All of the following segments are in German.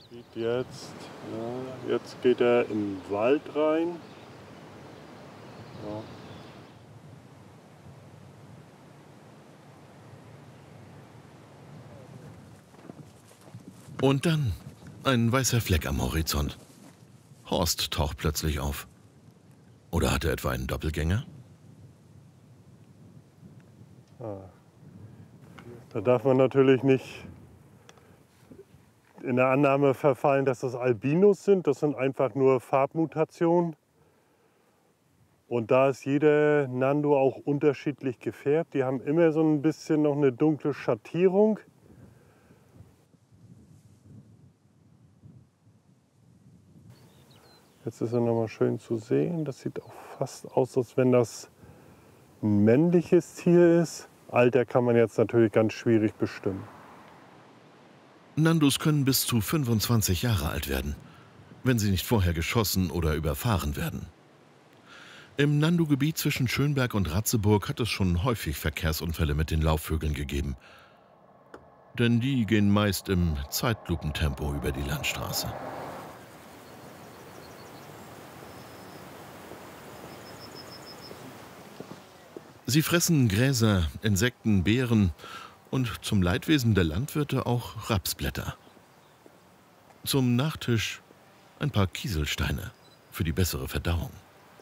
Jetzt geht er in den Wald rein. Ja. Und dann ein weißer Fleck am Horizont. Horst taucht plötzlich auf. Oder hat er etwa einen Doppelgänger? Da darf man natürlich nicht in der Annahme verfallen, dass das Albinos sind. Das sind einfach nur Farbmutationen. Und da ist jeder Nando auch unterschiedlich gefärbt. Die haben immer so ein bisschen noch eine dunkle Schattierung. Jetzt ist er noch mal schön zu sehen. Das sieht auch fast aus, als wenn das ein männliches Tier ist. Alter kann man jetzt natürlich ganz schwierig bestimmen. Nandos können bis zu 25 Jahre alt werden, wenn sie nicht vorher geschossen oder überfahren werden. Im Nando-Gebiet zwischen Schönberg und Ratzeburg hat es schon häufig Verkehrsunfälle mit den Laufvögeln gegeben. Denn die gehen meist im Zeitlupentempo über die Landstraße. Sie fressen Gräser, Insekten, Beeren und zum Leidwesen der Landwirte auch Rapsblätter. Zum Nachtisch ein paar Kieselsteine für die bessere Verdauung.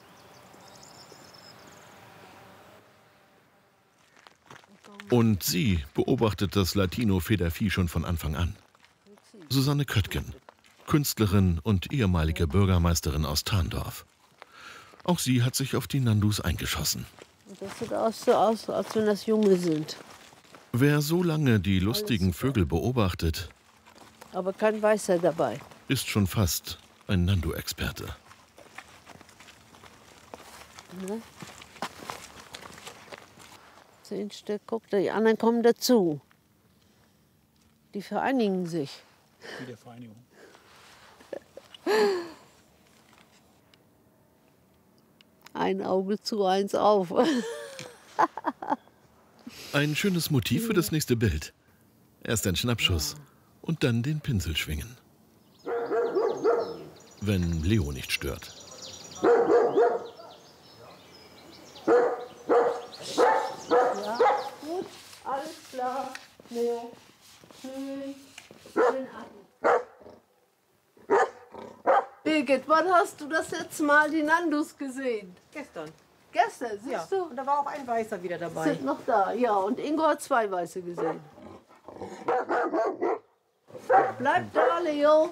Und sie beobachtet das Latino-Federvieh schon von Anfang an. Susanne Köttgen, Künstlerin und ehemalige Bürgermeisterin aus Tarndorf. Auch sie hat sich auf die Nandus eingeschossen. Das sieht auch so aus, als wenn das Junge sind. Wer so lange die lustigen Vögel beobachtet, aber kein Weißer dabei, ist schon fast ein Nando-Experte. Ne? 10 Stück, guck, die anderen kommen dazu. Die vereinigen sich. Wie der Vereinigung. Ein Auge zu, eins auf. Ein schönes Motiv für das nächste Bild. Erst ein Schnappschuss und dann den Pinsel schwingen. Wenn Leo nicht stört. Ja, gut, alles klar. Leo, schön an. Birgit, wann hast du das letzte Mal die Nandus gesehen? Gestern. Gestern, siehst Ja. du? Und da war auch ein Weißer wieder dabei. Sind noch da, ja. Und Ingo hat 2 Weiße gesehen. Bleib da, Leo.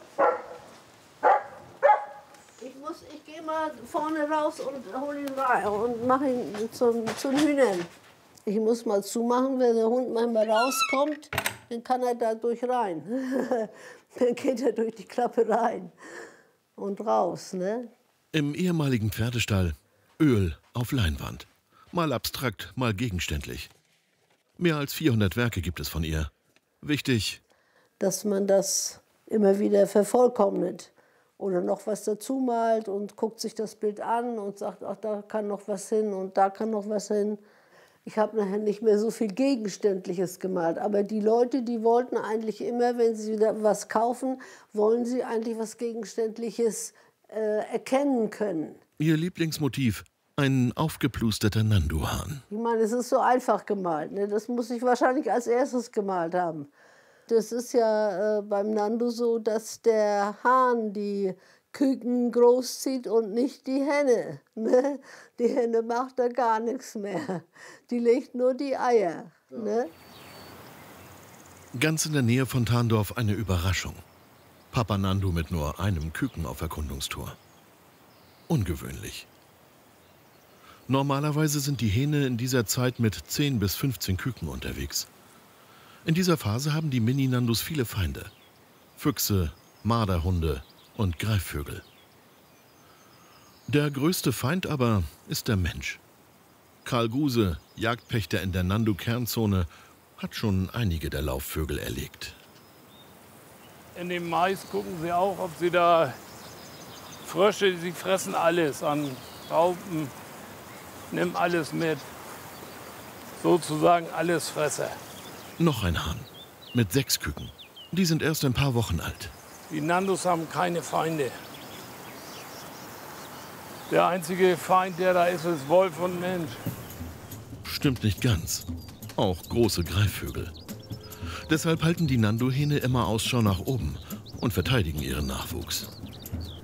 Ich gehe mal vorne raus und hol ihn rein und mache ihn zu den Hühnern. Ich muss mal zumachen, wenn der Hund manchmal rauskommt, dann kann er da durch rein. Dann geht er durch die Klappe rein und raus, ne? Im ehemaligen Pferdestall Öl auf Leinwand. Mal abstrakt, mal gegenständlich. Mehr als 400 Werke gibt es von ihr. Wichtig, dass man das immer wieder vervollkommnet oder noch was dazu malt und guckt sich das Bild an und sagt, ach, da kann noch was hin und da kann noch was hin. Ich habe nachher nicht mehr so viel Gegenständliches gemalt, aber die Leute, die wollten eigentlich immer, wenn sie wieder was kaufen, wollen sie eigentlich was Gegenständliches erkennen können. ihr Lieblingsmotiv, ein aufgeplusterter Nanduhahn. Ich meine, es ist so einfach gemalt, ne? Das muss ich wahrscheinlich als erstes gemalt haben. Das ist ja beim Nando so, dass der Hahn die Küken großzieht und nicht die Henne. Ne? Die Henne macht da gar nichts mehr. Die legt nur die Eier. Ja. Ne? Ganz in der Nähe von Tarndorf eine Überraschung. Papa Nando mit nur einem Küken auf Erkundungstour. Ungewöhnlich. Normalerweise sind die Hähne in dieser Zeit mit 10 bis 15 Küken unterwegs. In dieser Phase haben die Mini-Nandos viele Feinde. Füchse, Marderhunde und Greifvögel. Der größte Feind aber ist der Mensch. Karl Guse, Jagdpächter in der Nando-Kernzone, hat schon einige der Laufvögel erlegt. In dem Mais gucken sie auch, ob sie da Frösche, sie fressen alles an Raupen, nimm alles mit. Sozusagen Allesfresser. Noch ein Hahn mit 6 Küken. Die sind erst ein paar Wochen alt. Die Nandus haben keine Feinde. Der einzige Feind, der da ist Wolf und Mensch. Stimmt nicht ganz. Auch große Greifvögel. Deshalb halten die Nandu-Hähne immer Ausschau nach oben und verteidigen ihren Nachwuchs.